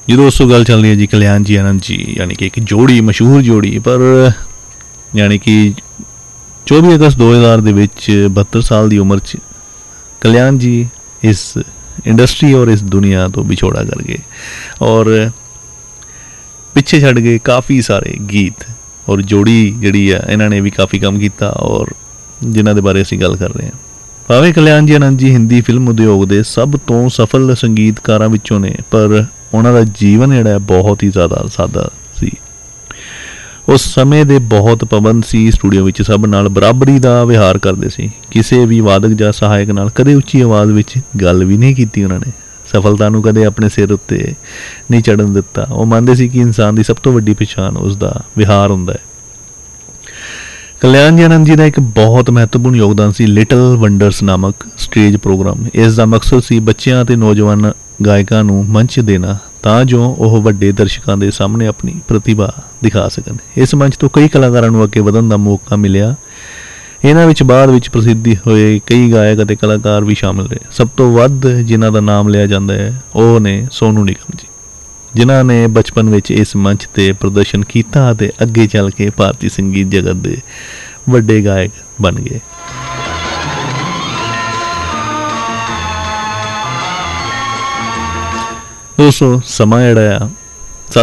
जी दोस्तों गल चल रही है जी कल्याण जी आनंद जी, यानी कि एक जोड़ी मशहूर जोड़ी, पर यानी कि 24 अगस्त 2000 ਦੇ ਵਿੱਚ 72 ਸਾਲ ਦੀ ਉਮਰ 'ਚ कल्याण जी इस इंडस्ट्री और इस दुनिया तो विछोड़ा कर गए और पिछे छड़ गए काफ़ी सारे गीत। और जोड़ी जिहड़ी है इन्होंने भी काफ़ी काम किया और जिन्हां दे बारे असीं गल कर रहे हैं। भावें कल्याण जी आनंद जी हिंदी फिल्म उद्योग के सब तो सफल संगीतकारां विचों ने, पर उन्हां दा जीवन जिहड़ा बहुत ही ज़्यादा सादा सी। उस समय दे बहुत पाबंद सी, स्टूडियो विच सब नाल बराबरी दा विहार करदे सी। किसी भी वादक जां सहायक नाल कदे उच्ची आवाज़ विच गल भी नहीं कीती उन्होंने। सफलता नूं कदे अपने सिर उत्ते नहीं चढ़न दिता। वो मानते सी कि इंसान की सब तो वड्डी पछाण उसका विहार हुंदा है। कल्याण जी आनंद जी का एक बहुत महत्वपूर्ण योगदान सी लिटिल वंडरस नामक स्टेज प्रोग्राम। इसका मकसद सी बच्चों ते नौजवान गायकों नूं मंच देना तां जो वह वड्डे दर्शकों के सामने अपनी प्रतिभा दिखा सकन। इस मंच तो कई कलाकारों नूं अगे वधन का मौका मिलिया। इन्हां विच बाद विच प्रसिद्धि होए कई गायक अते कलाकार भी शामिल रहे। सब तो वध जिन्हां दा नाम लिया जाता है वह ने सोनू निगम जी, जिन्हां ने बचपन विच इस मंच ते प्रदर्शन किया ते अगे चल के भारतीय संगीत जगत के वड्डे गायक बन गए। दोस्तों समा जिहड़ा